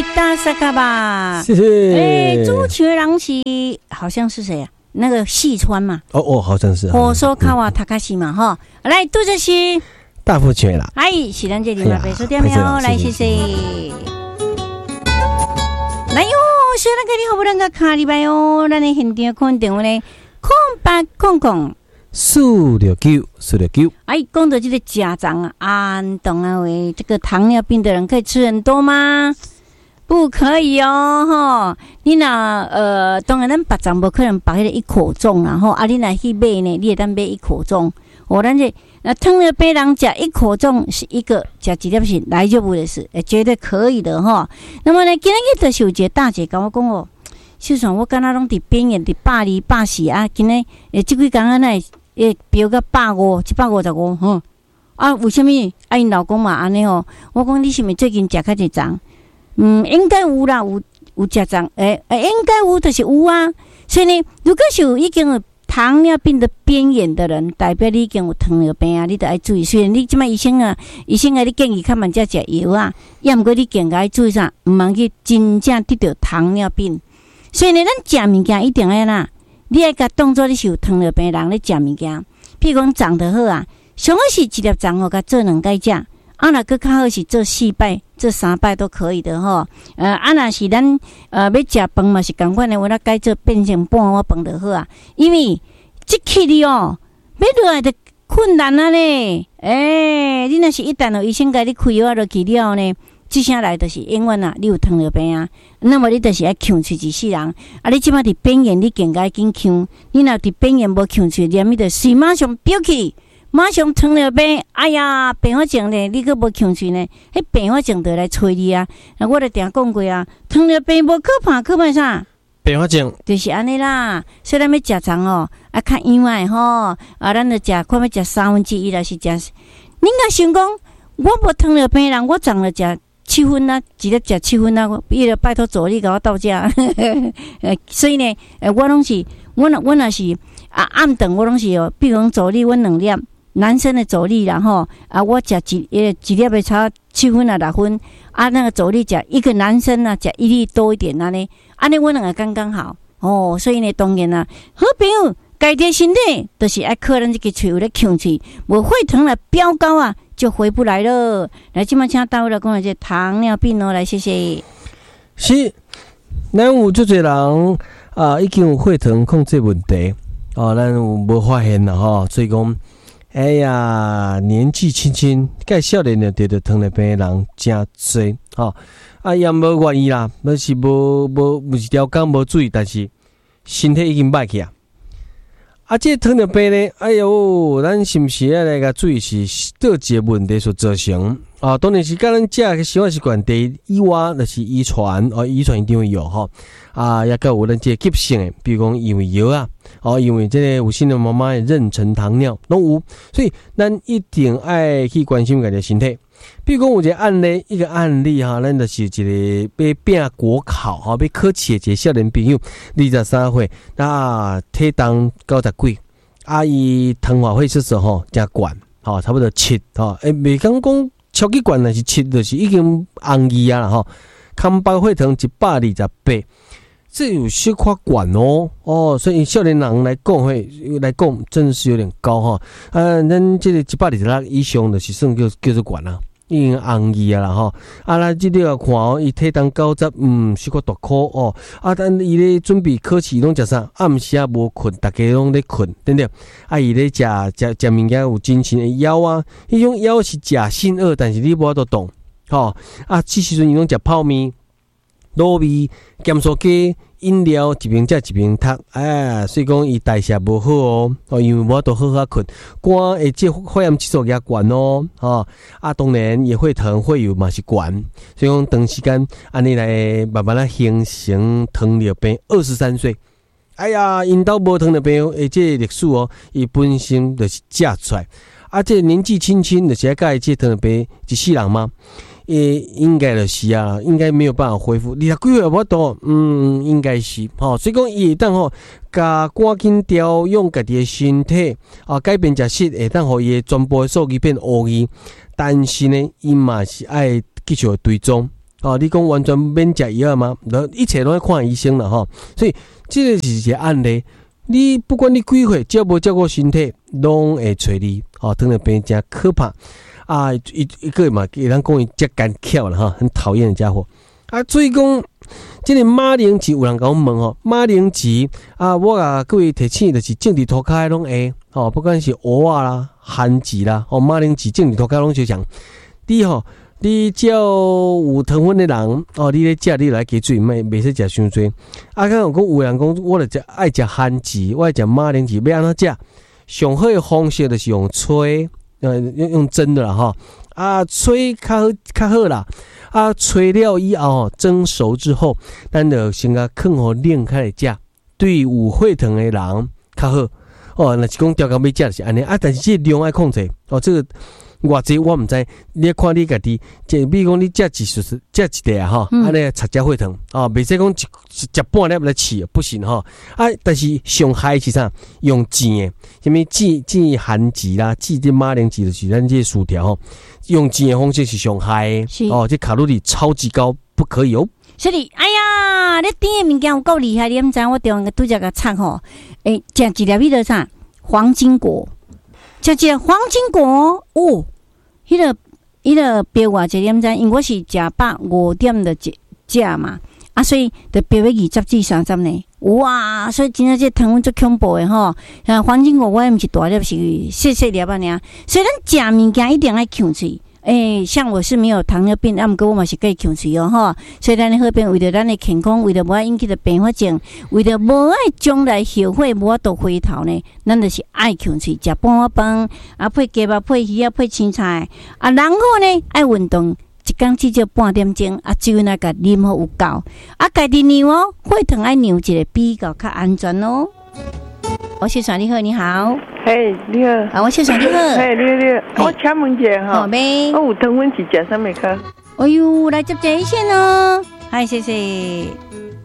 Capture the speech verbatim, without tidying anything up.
皮达萨卡吧， 谢谢。 哎，朱雀郎是好像是谁啊？那个细川嘛。 哦哦，好像是。 火烧卡瓦塔卡西嘛哈。来，杜哲熙。 大富全啦。 哎，是咱这里嘛，别说掉没有？来，谢谢。来哟，虽然个你好不能个卡里边哟，咱的现场看电话呢，空八空空。 四六九，四六九。 哎，讲到这个家长啊，安懂啊喂，这个糖尿病的人可以吃很多吗？不可以哦，哈！你那呃，当然咱别长不可能把迄个一口重啦，吼！啊，你那去买呢，你也当买一口重。我咱这那糖尿病人吃一口重是一个吃几粒是来就不的事，哎，绝对可以的哈。那么呢，今日的小姐大姐跟我讲哦，就算我敢若拢伫边缘伫百二、百四啊，今日诶，即几工啊，那诶飙到百五、一百五十五，吼！啊，为什么？啊，因老公嘛安尼吼，我讲你是咪最近食较济重？嗯，应该有啦，有有食重，诶、欸、诶，应该有就是有啊。所以呢，如果是有已经有糖尿病的边缘的人，代表你已经有糖尿病啊，你得爱注意。虽然你即摆医生啊，医生啊，你建议较慢才食药啊，也毋过你更加爱注意啥，毋通去真正得到糖尿病。所以呢，咱食物件一定要啦，你爱甲当作你是有糖尿病人咧食物件，譬如讲长得好啊，上好是一粒粽吼，甲做两摆食。啊，若个较好是做四摆、做三摆都可以的吼。呃，啊，若是咱呃要食饭嘛是共款的，我那改做变成半碗饭就好啊。因为即起哩哦，要落来就困难啊咧。诶、欸，你若是一旦有医生甲你开药落去了呢，即声来就是永远啊，你有糖尿病啊，那么你就是爱呛喙一世人。啊，你即摆伫边缘，你更加紧呛。你若伫边缘无呛喙，连咪就是马上飙起。马上糖尿病，哎呀，并发症呢，你佫无控制呢，迄并发症就来找你啊！那我就定讲过啊，糖尿病无可怕，可怕啥？ 并发症就是安尼啦。所以咱要食粽哦，啊，较意外吼，啊，咱就食，看要食三分之一，还是食？你若想讲，我无糖尿病人，我粽了食七分啊，一日食七分啊，伊就拜托助理甲我到遮。所以呢，诶，我拢是，我若我若是啊暗顿，我拢是哦，比如讲助理，我两粒。男生的阻力，然后啊，我食一呃一粒的差七分啊六分，啊那个阻力食一个男生啊食一粒多一点安尼，安尼我两个刚刚好哦，所以呢当然啦，好朋友家己身体都是爱靠咱这个嘴有咧控制，无血糖了飙高啊就回不来了。来，今麦请大卫来讲这糖尿病哦，来谢谢。 是，咱有足侪人啊，已经有血糖控制问题哦，咱有无发现啦吼，所以讲。哎呀，年纪轻轻，介少年就得着糖尿病的人真多吼，啊，也无愿意啦，那是无无无一条工无注意，但是身体已经歹去啊。啊，这糖尿病呢，哎哟，咱是毋是要来甲注意是倒一个问题所造成啊？当然是甲咱食嘅生活习惯第一以外，就是遗传哦，遗传一定会有吼。啊，也有咱这急性的，比如讲因为药啊，哦，因为这个有些的妈妈的妊娠糖尿拢有，所以咱一定爱去关心家己身体。比如讲有一个案例，一个案例哈，咱就是一个要拼国考哈，要考试的一个少年朋友，二十三岁，那体重九十几，啊，伊糖化血色素吼真悬，吼差不多七，吼，诶，袂讲讲超级悬，但是七就是已经红二啊啦吼，康巴血糖一百二十八。这有些夸管哦哦，所以少年人来讲会来讲，真的是有点高哈。啊，咱这个一百二十六以上就是算叫叫做管啦，已经红二啊啦哈。啊，咱这个看哦，伊体重九十，嗯，是个大颗哦。啊，但伊咧准备考试拢食啥？暗时啊无困，大家拢咧困，对不对？啊，伊咧食食食物件有精神的药啊，迄种药是假性恶，但是你无法度懂，吼啊，这时阵伊拢食泡面。糯米、咸酥鸡、饮料一边食一边读，哎，所以讲伊代谢无好哦，哦，因为无法度好好困，肝会即血氧指数也悬哦，哦，啊，当然也会疼会有嘛是悬，所以讲长时间安尼来慢慢来形成糖尿病。二十三岁，哎呀，因兜无糖尿病，诶，这历史哦，伊本身就是嫁出来，啊，这年纪轻轻就是要甲伊这糖尿病一世人吗？也应该就是啊，应该没有办法恢复。二十几岁无多，嗯，应该是吼、哦。所以讲，伊会当吼，加赶紧调养家己的身体啊，改变食食，会当互伊的全部的数据变乌字。但是呢，伊嘛是爱继续追踪哦，你讲完全免食药吗？一切拢要看医生了哈。所以这个是一个案例。你不管你几岁，只要无照顾身体，拢会找你。哦，糖尿病真可怕啊！一一个嘛，给人讲伊真干巧了哈，很讨厌的家伙啊。所以讲，这个马铃薯有人甲我问哦，马铃薯啊，我啊各位提醒就是种伫涂骹拢会哦，不管是蚵仔啦、番薯啦，哦，马铃薯种伫涂骹拢就像你吼。你只要有糖分的人，哦，你咧食你来加水，袂袂使食伤多。啊，敢有讲有人讲，我著食爱食番薯，我爱食马铃薯，要安怎食？上好的方式就是用吹，呃，用用蒸的啦哈。啊，吹较好较好啦。啊，吹了以后蒸熟之后，咱就先甲放互冷开来食。对有血糖的人较好。哦，若是讲调到要食就是安尼啊，但是这量爱控制。哦，这个。偌济我毋知，你看你家己，即比如讲你食一食食一块啊吼，安尼擦只血糖啊，袂使讲一食半粒来饲，不行吼。啊，但是上害是啥？用煎的，什么煎煎番薯啦，煎啲马铃薯就是咱这薯条吼，用煎的方式是上害的哦，这卡路里超级高，不可以哦。 是的，哎呀，你点的物件有够厉害，你毋知我中个拄则个插吼，诶，食一粒迄个啥黄金果。食一黄金果哦，迄、那个迄、那个标偌济点知？因为我是食百五点的食嘛，啊，所以就标要二十至三十呢。哇，所以真正这糖分最恐怖的吼。啊，黄金果我也毋是大粒，是细细粒啊尔。所以咱食物件一定爱控制。诶、欸，像我是没有糖尿病，啊，毋过我嘛是可以控制哦吼。所以咱好边为着咱的健康，为着无爱引起的并发症，为着无爱将来后悔无法度回头呢，咱就是爱控制，食半碗饭，啊配鸡肉、配鱼啊、配青菜，啊，然后呢爱运动，一工至少半点钟，啊，酒那个啉好有够，啊，家己酿哦，血糖爱酿一个比较较安全哦。我谢爽你好，你好。 嘿，你好。 啊，我谢爽你好。 嘿，你好，你好。我请问一下哈。 好呗。 我有糖分是食啥物卡？ 哎呦，来接这一线哦。嗨，谢谢。